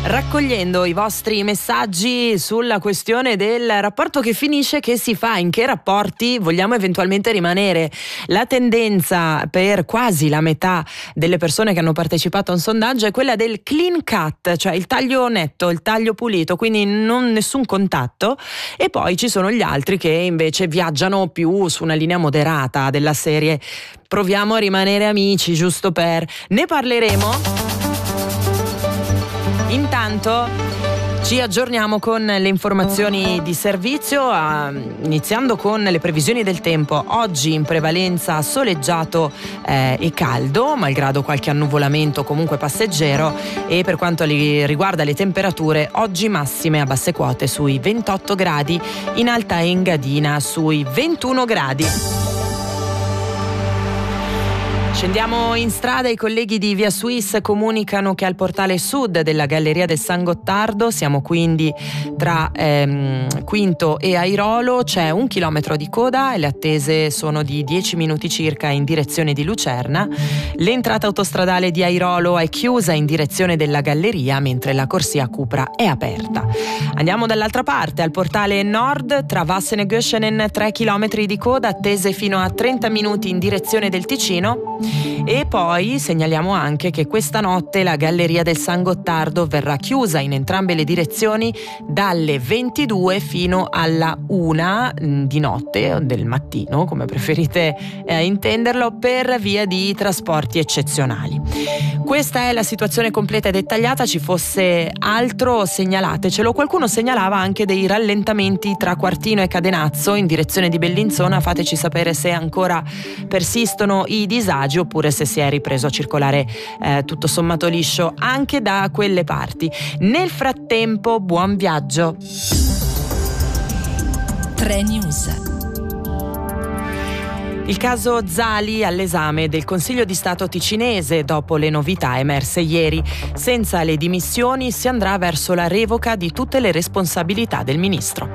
raccogliendo i vostri messaggi sulla questione del rapporto che finisce, che si fa, in che rapporti vogliamo eventualmente rimanere. La tendenza per quasi la metà delle persone che hanno partecipato a un sondaggio è quella del clean cut, cioè il taglio netto, il taglio pulito, quindi nessun contatto, e poi ci sono gli altri che invece viaggiano più su una linea moderata della serie proviamo a rimanere amici giusto per. Ne parleremo. Intanto ci aggiorniamo con le informazioni di servizio, iniziando con le previsioni del tempo. Oggi in prevalenza soleggiato e caldo, malgrado qualche annuvolamento comunque passeggero, e per quanto riguarda le temperature, oggi massime a basse quote sui 28 gradi, in Alta Engadina sui 21 gradi. Scendiamo in strada, i colleghi di Via Suisse comunicano che al portale sud della Galleria del San Gottardo, siamo quindi tra Quinto e Airolo, c'è 1 chilometro di coda e le attese sono di 10 minuti circa in direzione di Lucerna. L'entrata autostradale di Airolo è chiusa in direzione della Galleria, mentre la corsia Cupra è aperta. Andiamo dall'altra parte, al portale nord, tra Vassen e Göschenen 3 chilometri di coda, attese fino a 30 minuti in direzione del Ticino. E poi segnaliamo anche che questa notte la Galleria del San Gottardo verrà chiusa in entrambe le direzioni dalle 22 fino alla 1 di notte o del mattino, come preferite intenderlo, per via di trasporti eccezionali. Questa è la situazione completa e dettagliata. Ci fosse altro, segnalatecelo. Qualcuno segnalava anche dei rallentamenti tra Quartino e Cadenazzo in direzione di Bellinzona. Fateci sapere se ancora persistono i disagi oppure se si è ripreso a circolare tutto sommato liscio anche da quelle parti. Nel frattempo, buon viaggio. 3 News. Il caso Zali all'esame del Consiglio di Stato ticinese dopo le novità emerse ieri. Senza le dimissioni si andrà verso la revoca di tutte le responsabilità del ministro.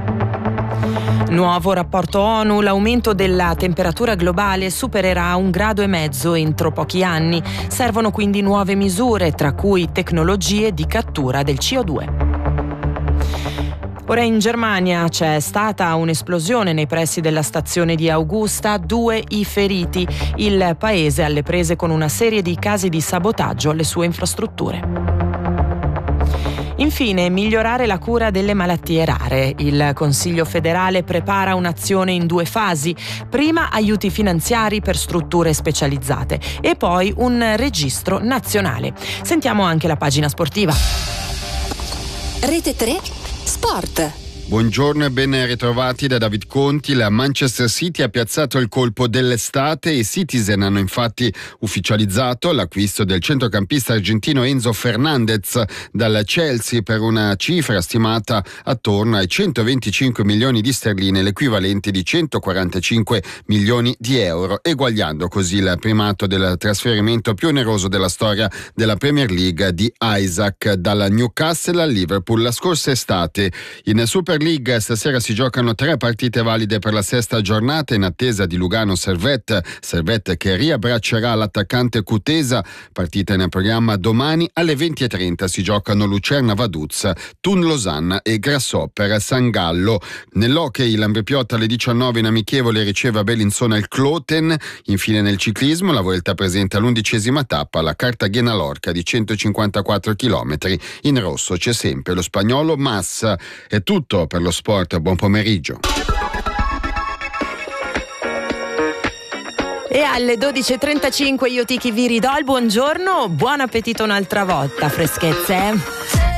Nuovo rapporto ONU, l'aumento della temperatura globale supererà 1,5 gradi entro pochi anni. Servono quindi nuove misure, tra cui tecnologie di cattura del CO2. Ora in Germania c'è stata un'esplosione nei pressi della stazione di Augusta, 2 i feriti. Il paese è alle prese con una serie di casi di sabotaggio alle sue infrastrutture. Infine, migliorare la cura delle malattie rare. Il Consiglio federale prepara un'azione in 2 fasi. Prima aiuti finanziari per strutture specializzate e poi un registro nazionale. Sentiamo anche la pagina sportiva. Rete 3 Sport. Buongiorno e ben ritrovati da David Conti. La Manchester City ha piazzato il colpo dell'estate e i Citizen hanno infatti ufficializzato l'acquisto del centrocampista argentino Enzo Fernandez dal Chelsea per una cifra stimata attorno ai 125 milioni di sterline, l'equivalente di 145 milioni di euro, eguagliando così il primato del trasferimento più oneroso della storia della Premier League di Isaac dal Newcastle al Liverpool la scorsa estate. In Super League stasera si giocano 3 partite valide per la 6ª giornata in attesa di Lugano Servette che riabbraccerà l'attaccante Cutesa. Partita in programma domani alle 20:30 si giocano Lucerna Vaduz, Thun Lausanne e Grasshopper San Gallo. Nell'hockey l'Ambipiotta alle 19 in amichevole riceve a Bellinzona il Kloten. Infine nel ciclismo la Vuelta presenta l'11ª tappa, la Cartagena Lorca di 154 km. In rosso c'è sempre lo spagnolo Mas. È tutto per lo sport, buon pomeriggio. E alle 12:35 io Tiki vi ridò il buongiorno, buon appetito un'altra volta, freschezze.